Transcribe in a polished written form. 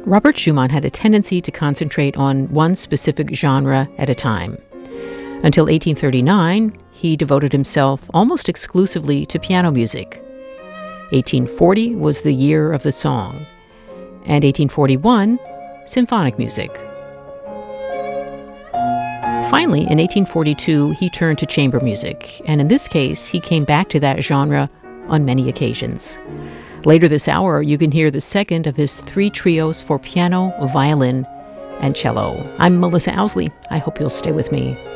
Robert Schumann had a tendency to concentrate on one specific genre at a time. Until 1839, he devoted himself almost exclusively to piano music. 1840 was the year of the song, and 1841, symphonic music. Finally, in 1842, he turned to chamber music, and in this case, he came back to that genre on many occasions. Later this hour, you can hear the second of his 3 trios for piano, violin, and cello. I'm Melissa Ousley. I hope you'll stay with me.